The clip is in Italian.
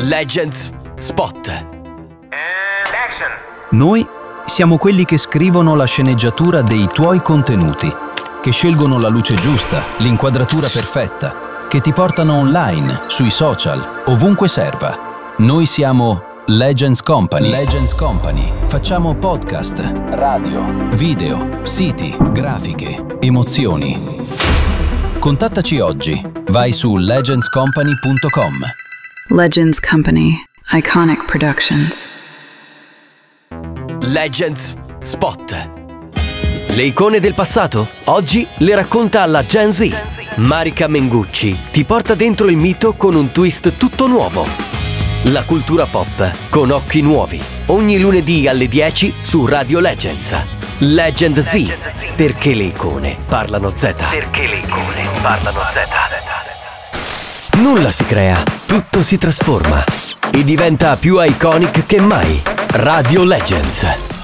Legends Spot. Noi siamo quelli che scrivono la sceneggiatura dei tuoi contenuti, che scelgono la luce giusta, l'inquadratura perfetta, che ti portano online, sui social, ovunque serva. Noi siamo Legends Company. Legends Company. Facciamo podcast, radio, video, siti, grafiche, emozioni. Contattaci oggi. Vai su legendscompany.com. Legends Company. Iconic Productions. Legends Spot. Le icone del passato? Oggi le racconta la Gen Z. Marika Mengucci ti porta dentro il mito con un twist tutto nuovo. La cultura pop con occhi nuovi. Ogni lunedì alle 10 su Radio Legends. Legend Z. Perché le icone parlano Z. Perché le icone parlano Z. Nulla si crea, tutto si trasforma e diventa più iconic che mai. Radio Legends.